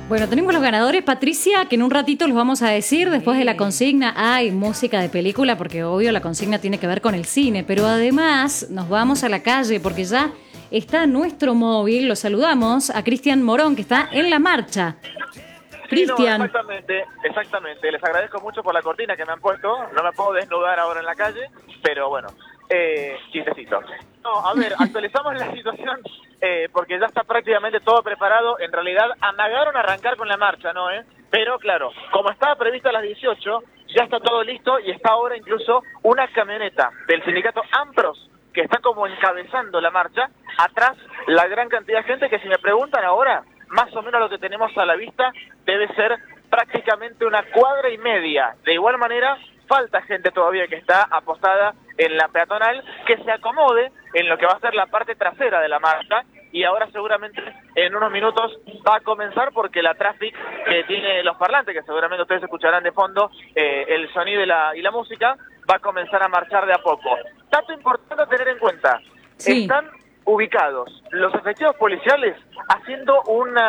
Bueno, tenemos los ganadores, Patricia, que en un ratito los vamos a decir. Después de la consigna hay música de película, porque obvio la consigna tiene que ver con el cine. Pero además nos vamos a la calle, porque ya está nuestro móvil. Lo saludamos a Cristian Morón, que está en la marcha. Cristian. No, exactamente. Les agradezco mucho por la cortina que me han puesto. No me puedo desnudar ahora en la calle, pero bueno, chistecito. No, a ver, actualizamos la situación porque ya está prácticamente todo preparado. En realidad amagaron arrancar con la marcha, ¿no? Pero claro, como estaba previsto a las 18, ya está todo listo y está ahora incluso una camioneta del sindicato AMPROS que está como encabezando la marcha. Atrás la gran cantidad de gente que, si me preguntan ahora, más o menos lo que tenemos a la vista debe ser prácticamente una cuadra y media. De igual manera, falta gente todavía que está apostada en la peatonal que se acomode en lo que va a ser la parte trasera de la marcha, y ahora seguramente en unos minutos va a comenzar, porque la traffic que tiene los parlantes, que seguramente ustedes escucharán de fondo, el sonido y la música, va a comenzar a marchar de a poco. Dato importante a tener en cuenta, sí. Están ubicados los efectivos policiales haciendo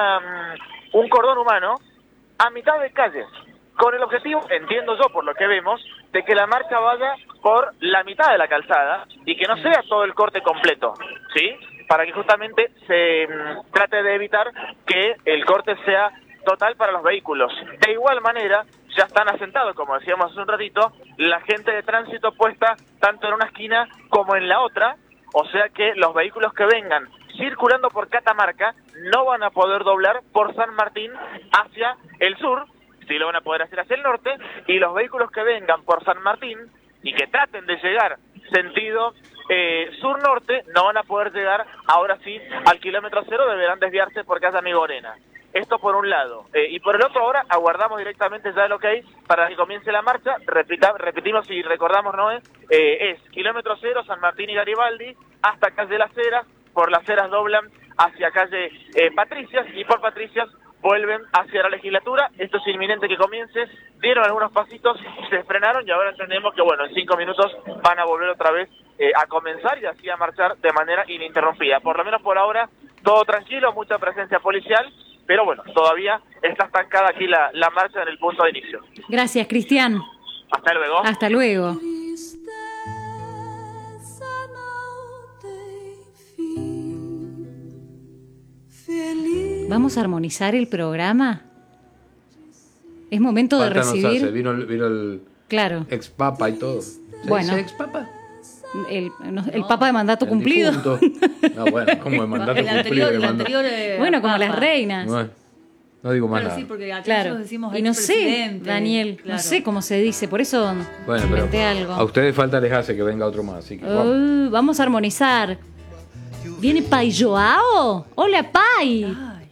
un cordón humano a mitad de calles, con el objetivo, entiendo yo por lo que vemos, de que la marcha vaya por la mitad de la calzada y que no sea todo el corte completo, ¿sí? Para que justamente se trate de evitar que el corte sea total para los vehículos. De igual manera, ya están asentados, como decíamos hace un ratito, la gente de tránsito puesta tanto en una esquina como en la otra, o sea que los vehículos que vengan circulando por Catamarca no van a poder doblar por San Martín hacia el sur, sí lo van a poder hacer hacia el norte, y los vehículos que vengan por San Martín y que traten de llegar sentido sur-norte no van a poder llegar, ahora sí, al kilómetro 0, deberán desviarse por Casa Migorena. Esto por un lado. Y por el otro, ahora aguardamos directamente ya el ok para que comience la marcha. Repetimos y recordamos, ¿no? Es kilómetro 0, San Martín y Garibaldi, hasta calle Las Heras. Por Las Heras doblan hacia calle Patricias, y por Patricias vuelven hacia la legislatura. Esto es inminente que comience. Dieron algunos pasitos, se frenaron, y ahora entendemos que, bueno, en 5 minutos van a volver otra vez a comenzar y así a marchar de manera ininterrumpida. Por lo menos por ahora, todo tranquilo, mucha presencia policial, pero bueno, todavía está estancada aquí la marcha en el punto de inicio. Gracias, Cristian. Hasta luego. Hasta luego. ¿Vamos a armonizar el programa? Es momento de recibir... Vino el claro. ex papa y todo. Bueno. ¿Ex papa? El papa de mandato cumplido. No, bueno, como de mandato cumplido. Bueno, como las reinas. Bueno, no digo más Pero nada. sí, porque acá Claro. nosotros decimos Y no sé, expresidente. Daniel, Claro. no sé cómo se dice, por eso Bueno, inventé pero algo. a ustedes falta les hace que venga otro más, así que vamos. Vamos a armonizar. ¿Viene Pai Joao? Hola, Pai.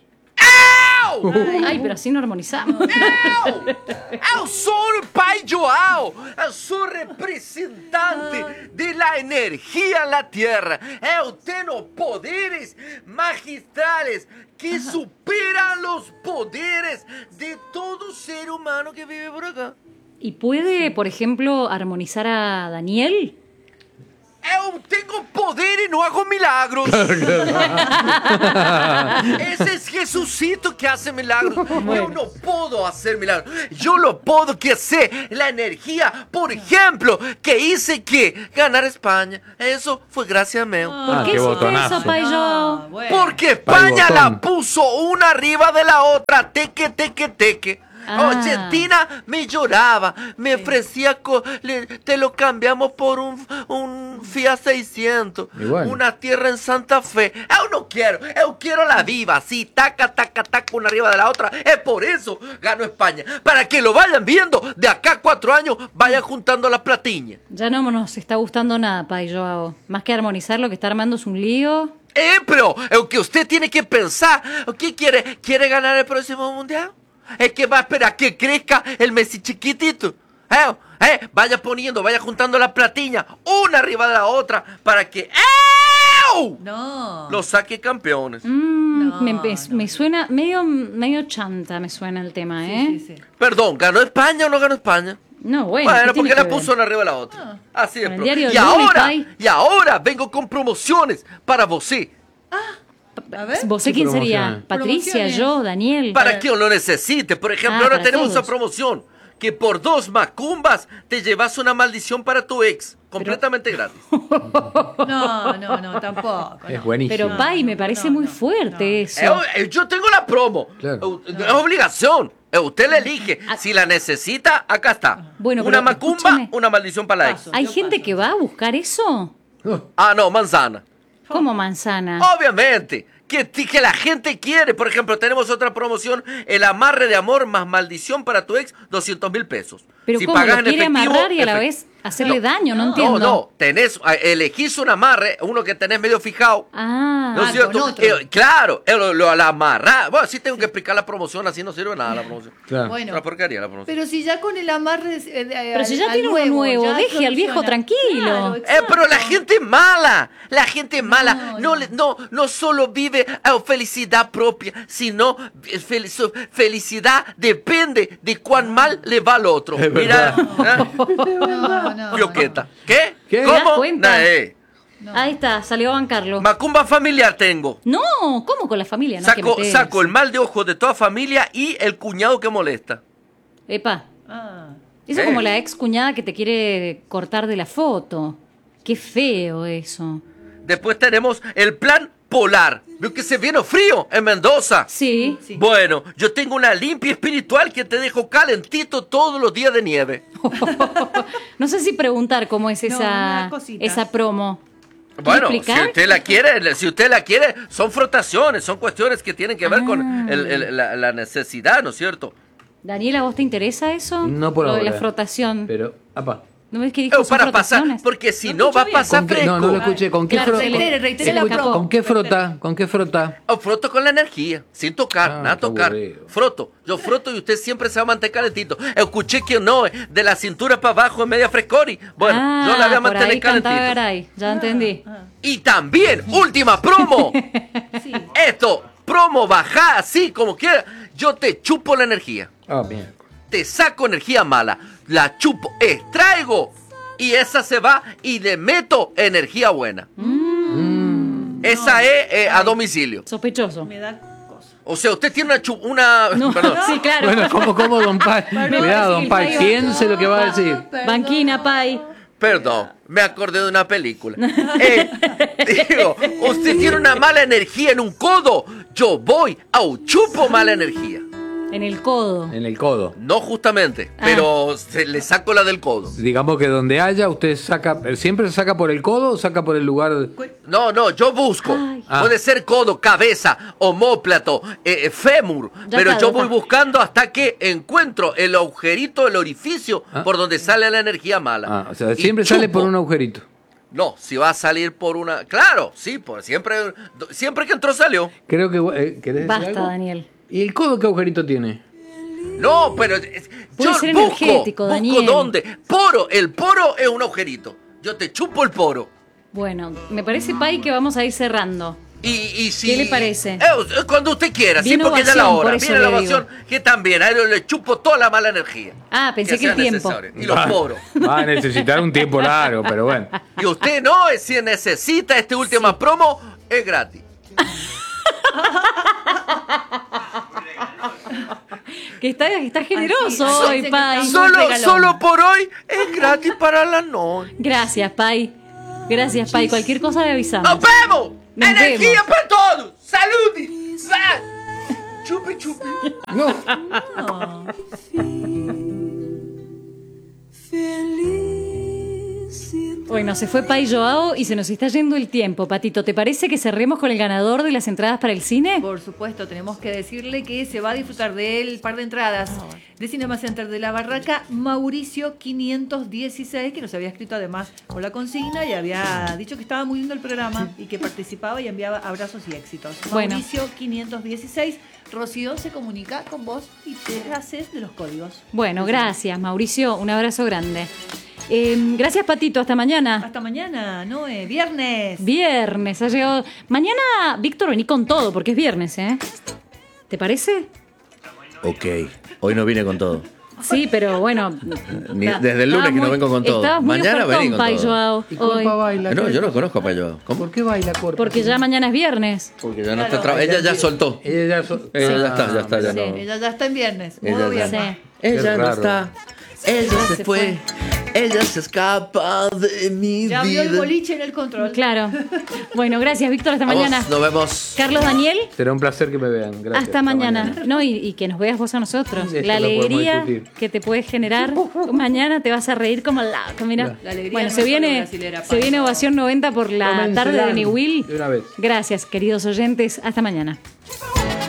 Ay, pero así no armonizamos. Eu sou o Pai Joao, eu sou representante de la energía en la tierra. Eu tenho poderes magistrales que superan los poderes de todo ser humano que vive por acá. ¿Y puede, por ejemplo, armonizar a Daniel? Eu tengo poder y no hago milagros. Ese es Jesucito que hace milagros. Yo no puedo hacer milagros. Yo lo puedo que sé la energía, por ejemplo, que hice que ganar España. Eso fue gracias a mí. ¿Por qué qué hiciste botonazo. eso, Pai Joao? Bueno. Porque España botón. la puso una arriba de la otra. Teque, teque, teque. Ah. Argentina me lloraba, me ofrecía, te lo cambiamos por un Fiat 600, Y bueno. una tierra en Santa Fe. Yo quiero la viva, así, taca, taca, taca, una arriba de la otra. Es por eso ganó España, para que lo vayan viendo, de acá a 4 años, vayan juntando las platiñas. Ya no nos está gustando nada, Pai Joao. Más que armonizar, lo que está armando es un lío. Pero el que usted tiene que pensar, ¿qué quiere? ¿Quiere ganar el próximo mundial? Es que va a esperar que crezca el Messi chiquitito. Vaya poniendo, vaya juntando las platiñas, una arriba de la otra, para que No. lo saque campeones. No, Me suena medio chanta, me suena el tema, ¿eh? Sí, sí, sí. Perdón, ¿ganó España o no ganó España? No, bueno. Bueno, ¿qué tiene porque que la ver? puso una arriba de la otra. Así es. Con el bro. diario Y Lunes, ahora, Pai. y ahora vengo con promociones para vos. A ver. ¿Vos sé ¿Qué quién sería? promociones? Patricia, Promociones. yo, Daniel. Para quien lo necesite. Por ejemplo, ahora para tenemos todos. esa promoción. Que por 2 macumbas te llevas una maldición para tu ex. Completamente gratis. No, tampoco. Es no. buenísimo. Pero, Pai, me parece muy fuerte eso. Yo tengo la promo. Claro. Es obligación. Usted le elige. Si la necesita, acá está. Bueno, una pero macumba, escúchame. una maldición para la ex. Paso. ¿Hay Yo gente paso. que va a buscar eso? Ah, no, manzana. Como manzana. Obviamente. Que la gente quiere. Por ejemplo, tenemos otra promoción. El amarre de amor más maldición para tu ex, 200.000 pesos. Pero Si ¿cómo pagas lo en quiere efectivo, amarrar y a la vez hacerle daño? No entiendo. No, elegís un amarre, uno que tenés medio fijado. Ah, ¿No es cierto? con otro. Claro, lo amarra. Bueno, sí tengo que explicar la promoción, así no sirve nada la promoción. Claro. Bueno, Una porquería la promoción. pero si ya con el amarre. pero si ya tiene uno nuevo, ya deje al viejo soluciona. tranquilo. Claro, Pero la exacto. gente es mala, la gente es mala, No, no solo vive felicidad propia, sino su felicidad depende de cuán mal le va al otro. Es Mira, No. Fioqueta. ¿Qué? ¿Qué? ¿Te das ¿Cómo? cuenta? Nah, Ahí está, salió a bancarlo. Macumba familiar tengo. No, ¿cómo con la familia? No hay que meterse. Saco el mal de ojo de toda familia y el cuñado que molesta. Epa, Ah. eso ¿Qué? como la ex cuñada que te quiere cortar de la foto. Qué feo eso. Después tenemos el plan polar. Veo que se viene frío en Mendoza. Sí. Sí. Bueno, yo tengo una limpia espiritual que te dejo calentito todos los días de nieve. No sé si preguntar cómo es No, esa, unas cositas. esa promo. ¿Quiere Bueno, explicar? si usted la quiere, son frotaciones, son cuestiones que tienen que ver con Ah. la necesidad, ¿no es cierto? Daniela, ¿vos te interesa eso? No por Lo ahora. de la frotación. Pero, apa. ¿No ves que dijo son Para pasar, frotaciones? porque si No no va a escucho bien. pasar ¿Con qué- fresco. no, no lo escuché. ¿Con qué Claro, frota? reitere la promo. ¿Con qué frota? ¿Con qué frota? Froto con la energía, sin tocar, Ah, nada qué tocar. aburrido. Froto, yo froto y usted siempre se va a mantener calentito. Escuché que no, de la cintura para abajo es media frescori. Bueno, yo la voy a por mantener ahí cantaba calentito. Garay, ya entendí. Y también, última promo. Sí. Esto, promo bajá así como quiera. Yo te chupo la energía. Ah, bien. Te saco energía mala. La chupo, extraigo. Y esa se va y le meto energía buena. Esa es a domicilio. Sospechoso. Me da cosa. O sea, usted tiene una... No, Perdón. sí, claro. Bueno, ¿cómo, don Pai? Cuidado, don Pai. Pai va- Piense lo que va a decir. Banquina, Pai. Perdón, me acordé de una película. Digo, usted tiene una mala energía en un codo. Yo voy a un chupo mala energía. En el codo. En el codo. No justamente, pero le saco la del codo. Digamos que donde haya, usted saca. ¿Siempre se saca por el codo o saca por el lugar? No, yo busco. Ay. Ah. Puede ser codo, cabeza, omóplato, fémur. Ya Pero está, yo ya voy está. buscando hasta que encuentro el agujerito, el orificio Ah. por donde sale la energía mala. Ah, o sea, Y siempre sale por chupo. un agujerito. No, si va a salir por una... Claro, sí, pues siempre que entró salió. Creo que. ¿Querés decir Basta, algo? Daniel. ¿Y el codo qué agujerito tiene? No, pero Puede yo ser busco energético, Daniel. dónde. Poro, el poro es un agujerito. Yo te chupo el poro. Bueno, me parece, Pai, que vamos a ir cerrando. Y si, ¿Qué le parece? Cuando usted quiera, sí, Viene porque ya es la ovación, hora. por eso Viene la le ovación, que también, a él le chupo toda la mala energía. Ah, pensé que sea el tiempo. necesario. Y los poros. Va a necesitar un tiempo largo, pero bueno. Y usted no, si necesita este última promo, es gratis. Que está generoso Así, hoy, así, Pai. así. Solo por hoy es gratis para la noche. Gracias, Pai. Gracias, Pai. Cualquier cosa le avisamos. ¡Nos vemos! Nos ¡Energía vemos. para todos! ¡Salud! ¡Chupi, chupi! No. Bueno, se fue Pai Joao y se nos está yendo el tiempo. Patito, ¿te parece que cerremos con el ganador de las entradas para el cine? Por supuesto, tenemos que decirle que se va a disfrutar del par de entradas de Cinema Center de la Barraca, Mauricio 516, que nos había escrito además con la consigna y había dicho que estaba muy lindo el programa y que participaba y enviaba abrazos y éxitos. Bueno. Mauricio 516, Rocío se comunica con vos y te haces de los códigos. Bueno, gracias, Mauricio. Un abrazo grande. Gracias, Patito. Hasta mañana. Hasta mañana, Noé, viernes. Viernes, ha llegado. Mañana, Víctor, vení con todo, porque es viernes, ¿eh? ¿Te parece? Ok, hoy no vine con todo. Sí, pero bueno. Desde el lunes que no vengo con todo. Estabas muy Mañana vení con Pai todo. Joao, ¿Y hoy. Corpa baila? No, yo no conozco a Pai Joao. ¿Cómo? ¿Por qué baila Corpa? Porque ya mañana es viernes. Porque ya no está Ella ya soltó. Ella Ya está, ya Sí. no. Ella ya está en viernes. Ella Modo ya- viernes. Sí. Ella Qué no raro. está. Ella se fue. Ella se escapa de mi Ya vio el vida. boliche en el control. Claro. Bueno, gracias, Víctor. Hasta Vamos, mañana. nos vemos. Carlos Daniel, Será un placer que me vean. Gracias. hasta mañana. No, y que nos veas vos a nosotros. Eso La lo podemos alegría discutir. que te puedes generar. Mañana te vas a reír como loco. Mira. La alegría Bueno, no se es solo viene, brasilera, se Pai. viene Ovación 90 por la Tómensela tarde de New Will. de una vez. Gracias, queridos oyentes. Hasta mañana.